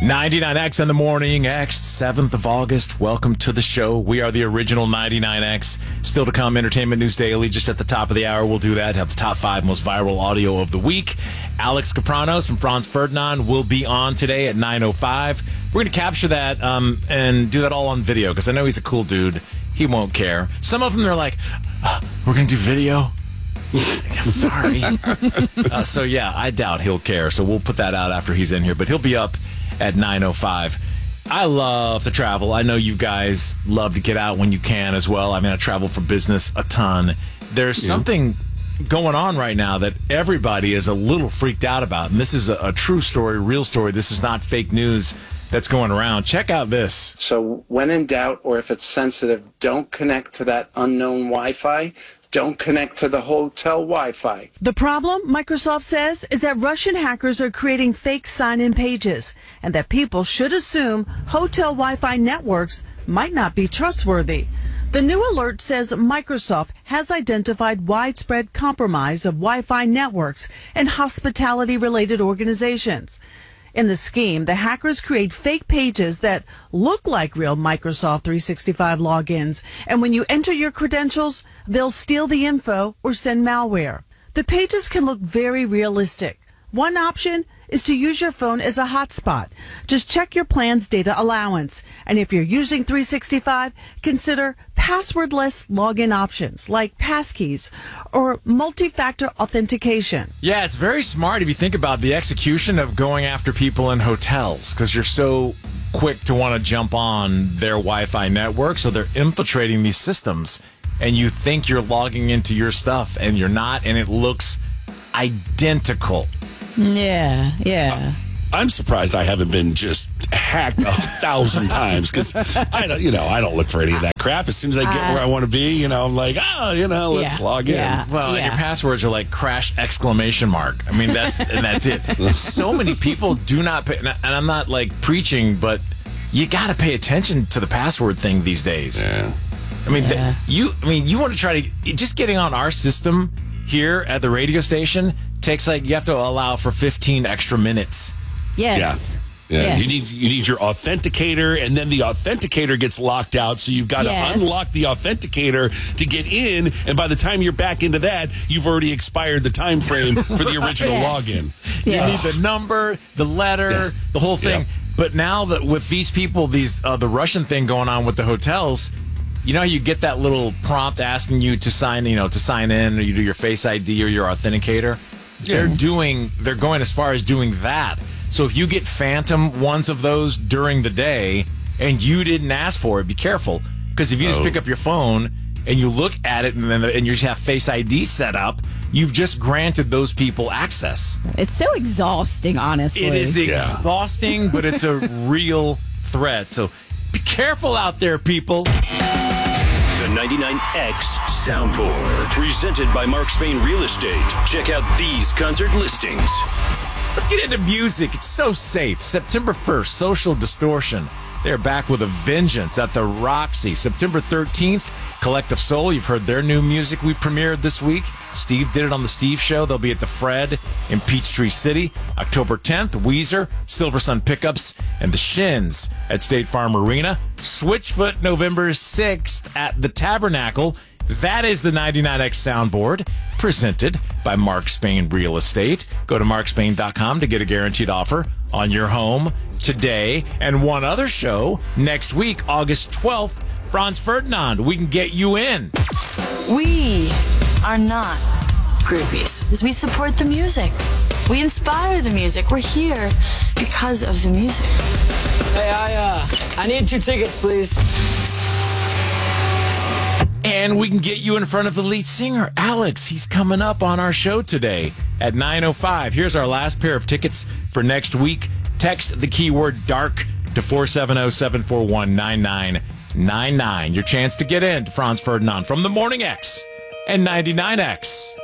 99X in the morning, X, 7th of August. Welcome to the show. We are the original 99X. Still to come, Entertainment News Daily. Just at the top of the hour, we'll do that. Have the top 5 most viral audio of the week. Alex Capranos from Franz Ferdinand will be on today at 9:05. We're going to capture that and do that all on video because I know he's a cool dude. He won't care. Some of them, they're like, we're going to do video? Sorry. So, yeah, I doubt he'll care. So we'll put that out after he's in here. But he'll be up at 9:05. I love to travel. I know you guys love to get out when you can as well. I mean, I travel for business a ton. There's something going on right now that everybody is a little freaked out about. And this is a true story, real story. This is not fake news that's going around. Check out this. So when in doubt, or if it's sensitive, don't connect to that unknown Wi-Fi. Don't connect to the hotel Wi-Fi. The problem, Microsoft says, is that Russian hackers are creating fake sign-in pages and that people should assume hotel Wi-Fi networks might not be trustworthy. The new alert says Microsoft has identified widespread compromise of Wi-Fi networks and hospitality-related organizations. In the scheme, the hackers create fake pages that look like real Microsoft 365 logins, and when you enter your credentials, they'll steal the info or send malware. The pages can look very realistic. One option is to use your phone as a hotspot. Just check your plan's data allowance. And if you're using 365, consider passwordless login options like passkeys or multi-factor authentication. Yeah, it's very smart if you think about the execution of going after people in hotels because you're so quick to want to jump on their Wi-Fi network. So they're infiltrating these systems and you think you're logging into your stuff and you're not, and it looks identical. Yeah. I'm surprised I haven't been just hacked 1,000 times because I don't look for any of that crap. As soon as I get where I want to be, I'm like, let's log in. Well, and your passwords are like crash exclamation mark. I mean, that's it. So many people do not pay, and I'm not like preaching, but you got to pay attention to the password thing these days. Yeah. I mean, you want to try to just getting on our system here at the radio station takes you have to allow for 15 extra minutes. Yes. Yeah. Yes. You need your authenticator, and then the authenticator gets locked out, so you've got to unlock the authenticator to get in, and by the time you're back into that, you've already expired the time frame for the original login. You need the number, the letter, the whole thing. Yeah. But now that with these people, the Russian thing going on with the hotels, you get that little prompt asking you to sign in, or you do your Face ID or your authenticator. They're going as far as doing that. So if you get phantom ones of those during the day and you didn't ask for it, be careful. Because if you just pick up your phone and you look at it and you just have Face ID set up, you've just granted those people access. It's so exhausting, honestly. It is exhausting, but it's a real threat. So be careful out there, people. The 99X Soundboard, presented by Mark Spain Real Estate. Check out these concert listings. Let's get into music. It's so safe. September 1st, Social Distortion. They're back with a vengeance at the Roxy. September 13th, Collective Soul. You've heard their new music we premiered this week. Steve did it on the Steve Show. They'll be at the Fred in Peachtree City. October 10th, Weezer, Silver Sun Pickups, and the Shins at State Farm Arena. Switchfoot, November 6th at the Tabernacle. That is the 99X Soundboard, presented by Mark Spain Real Estate. Go to markspain.com to get a guaranteed offer on your home today. And one other show next week, August 12th, Franz Ferdinand. We can get you in. We are not groupies. We support the music. We inspire the music. We're here because of the music. Hey, I need 2 tickets, please. And we can get you in front of the lead singer, Alex. He's coming up on our show today at 9:05. Here's our last pair of tickets for next week. Text the keyword DARK to 470-741-9999. Your chance to get in to Franz Ferdinand from the Morning X and 99X.